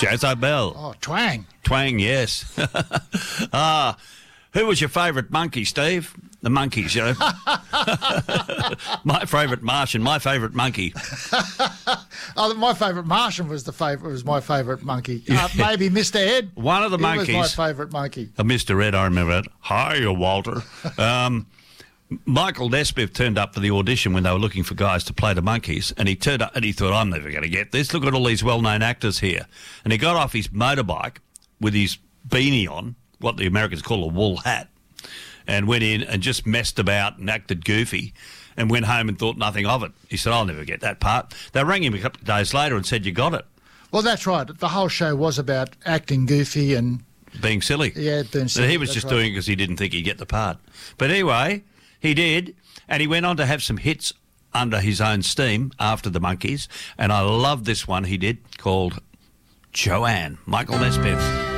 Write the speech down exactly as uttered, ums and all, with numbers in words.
Jazzo Bell. Oh, Twang. Twang, yes. Ah, who was your favourite monkey, Steve? The monkeys, you know. My favourite Martian, my favourite monkey. Oh, my favourite Martian was the favourite. Was my favourite monkey. Uh, maybe Mister Ed. One of the he monkeys. was my favourite monkey. Uh, Mister Ed, I remember that. Hi, Walter. Um, Michael Nesmith turned up for the audition when they were looking for guys to play the monkeys, and he turned up and he thought, I'm never going to get this. Look at all these well-known actors here. And he got off his motorbike with his beanie on, what the Americans call a wool hat, and went in and just messed about and acted goofy and went home and thought nothing of it. He said, I'll never get that part. They rang him a couple of days later and said, you got it. Well, that's right. The whole show was about acting goofy and... Being silly. Yeah, being silly. And he was that's just right. doing it because he didn't think he'd get the part. But anyway, he did, and he went on to have some hits under his own steam after the Monkees, and I love this one he did called Joanne. Michael Nesmith.